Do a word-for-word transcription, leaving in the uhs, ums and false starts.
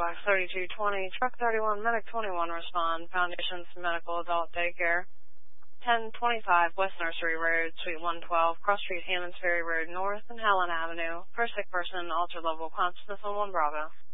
Box thirty-two twenty, Truck thirty-one, Medic twenty-one, respond. Foundations Medical Adult Daycare. ten twenty-five West Nursery Road, Suite one twelve, Cross Street, Hammons Ferry Road North, and Helen Avenue. First sick person, alter level consciousness on one Bravo.